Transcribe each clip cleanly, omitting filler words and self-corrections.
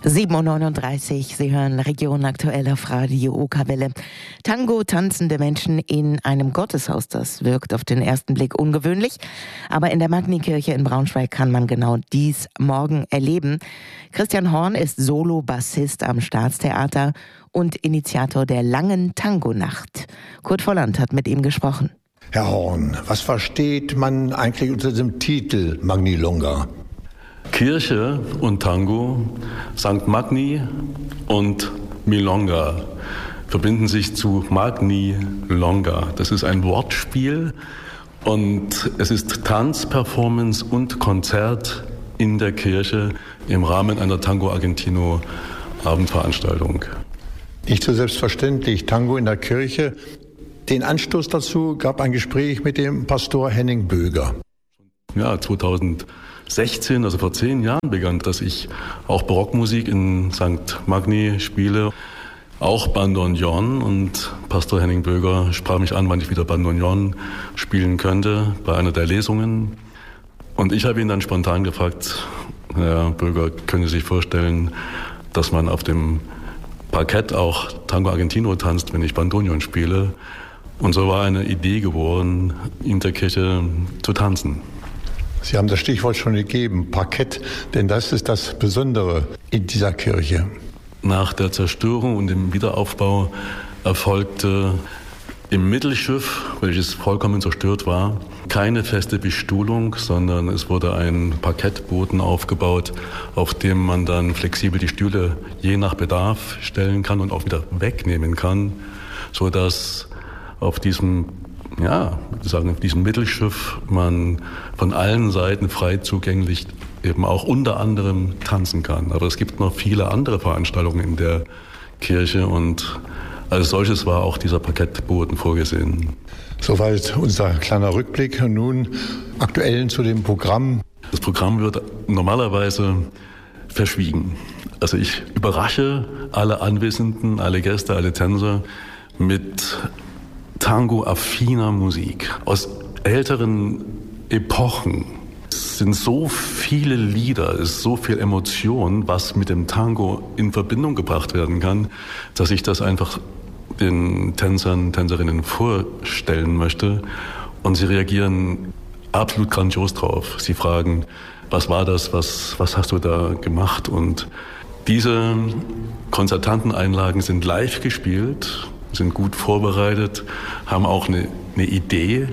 7:39 Uhr, Sie hören Region aktuell auf Radio OK-Welle. Tango, tanzende Menschen in einem Gotteshaus, das wirkt auf den ersten Blick ungewöhnlich. Aber in der Magni-Kirche in Braunschweig kann man genau dies morgen erleben. Christian Horn ist Solo-Bassist am Staatstheater und Initiator der langen Tango-Nacht. Kurt Volland hat mit ihm gesprochen. Herr Horn, was versteht man eigentlich unter dem Titel Magni Longa? Kirche und Tango, St. Magni und Milonga verbinden sich zu Magni Longa. Das ist ein Wortspiel und es ist Tanz, Performance und Konzert in der Kirche im Rahmen einer Tango Argentino Abendveranstaltung. Nicht so selbstverständlich, Tango in der Kirche. Den Anstoß dazu gab ein Gespräch mit dem Pastor Henning Böger. Ja, 2016, also vor 10 Jahren begann, dass ich auch Barockmusik in St. Magni spiele, auch Bandoneon, und Pastor Henning Böger sprach mich an, wann ich wieder Bandoneon spielen könnte bei einer der Lesungen. Und ich habe ihn dann spontan gefragt, Herr Böger, können Sie sich vorstellen, dass man auf dem Parkett auch Tango Argentino tanzt, wenn ich Bandoneon spiele? Und so war eine Idee geboren, in der Kirche zu tanzen. Sie haben das Stichwort schon gegeben, Parkett, denn das ist das Besondere in dieser Kirche. Nach der Zerstörung und dem Wiederaufbau erfolgte im Mittelschiff, welches vollkommen zerstört war, keine feste Bestuhlung, sondern es wurde ein Parkettboden aufgebaut, auf dem man dann flexibel die Stühle je nach Bedarf stellen kann und auch wieder wegnehmen kann, sodass auf diesem Mittelschiff man von allen Seiten frei zugänglich eben auch unter anderem tanzen kann. Aber es gibt noch viele andere Veranstaltungen in der Kirche und als solches war auch dieser Parkettboden vorgesehen. Soweit unser kleiner Rückblick. Nun aktuell zu dem Programm. Das Programm wird normalerweise verschwiegen. Also ich überrasche alle Anwesenden, alle Gäste, alle Tänzer mit Tango-affiner Musik aus älteren Epochen. Es sind so viele Lieder, es ist so viel Emotion, was mit dem Tango in Verbindung gebracht werden kann, dass ich das einfach den Tänzern, Tänzerinnen vorstellen möchte. Und sie reagieren absolut grandios drauf. Sie fragen, was war das, was hast du da gemacht? Und diese Konzertanteneinlagen sind live gespielt, sind gut vorbereitet, haben auch eine Idee.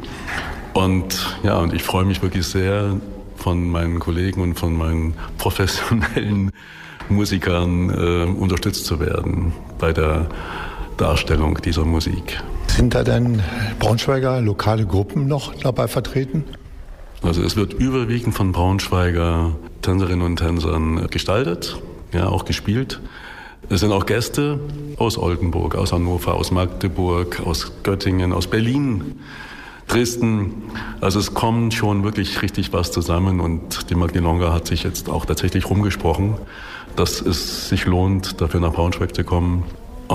Und ich freue mich wirklich sehr, von meinen Kollegen und von meinen professionellen Musikern unterstützt zu werden bei der Darstellung dieser Musik. Sind da denn Braunschweiger lokale Gruppen noch dabei vertreten? Also es wird überwiegend von Braunschweiger Tänzerinnen und Tänzern gestaltet, ja, auch gespielt. Es sind auch Gäste aus Oldenburg, aus Hannover, aus Magdeburg, aus Göttingen, aus Berlin, Dresden. Also es kommt schon wirklich richtig was zusammen und die Magni Longa hat sich jetzt auch tatsächlich rumgesprochen, dass es sich lohnt, dafür nach Braunschweig zu kommen.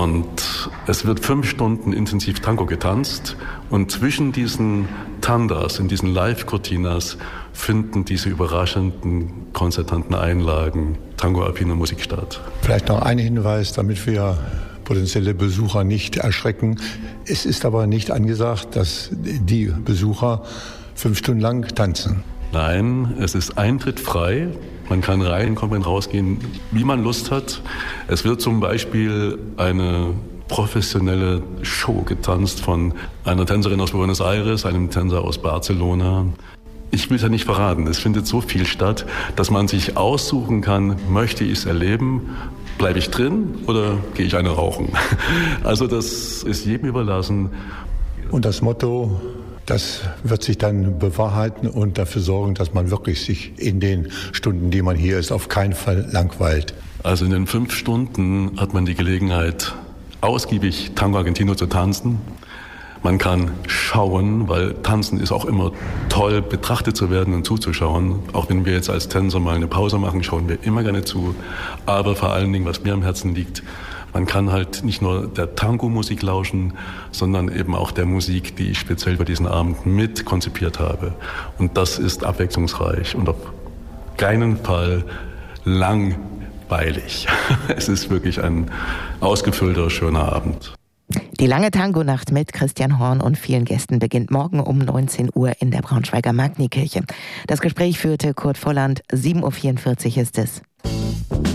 Und es wird 5 Stunden intensiv Tango getanzt und zwischen diesen Tandas, in diesen Live-Cortinas, finden diese überraschenden, konzertanten Einlagen Tango-affiner Musik statt. Vielleicht noch ein Hinweis, damit wir potenzielle Besucher nicht erschrecken. Es ist aber nicht angesagt, dass die Besucher 5 Stunden lang tanzen. Nein, es ist eintrittfrei. Man kann reinkommen, rausgehen, wie man Lust hat. Es wird zum Beispiel eine professionelle Show getanzt von einer Tänzerin aus Buenos Aires, einem Tänzer aus Barcelona. Ich will es ja nicht verraten, es findet so viel statt, dass man sich aussuchen kann, möchte ich es erleben, bleibe ich drin oder gehe ich eine rauchen? Also das ist jedem überlassen. Und das Motto, das wird sich dann bewahrheiten und dafür sorgen, dass man wirklich sich in den Stunden, die man hier ist, auf keinen Fall langweilt. Also in den 5 Stunden hat man die Gelegenheit, ausgiebig Tango Argentino zu tanzen. Man kann schauen, weil Tanzen ist auch immer toll, betrachtet zu werden und zuzuschauen. Auch wenn wir jetzt als Tänzer mal eine Pause machen, schauen wir immer gerne zu. Aber vor allen Dingen, was mir am Herzen liegt, man kann halt nicht nur der Tango-Musik lauschen, sondern eben auch der Musik, die ich speziell für diesen Abend mit konzipiert habe. Und das ist abwechslungsreich und auf keinen Fall lang langweilig. Es ist wirklich ein ausgefüllter, schöner Abend. Die lange Tango-Nacht mit Christian Horn und vielen Gästen beginnt morgen um 19 Uhr in der Braunschweiger Magni-Kirche. Das Gespräch führte Kurt Volland. 7.44 Uhr ist es.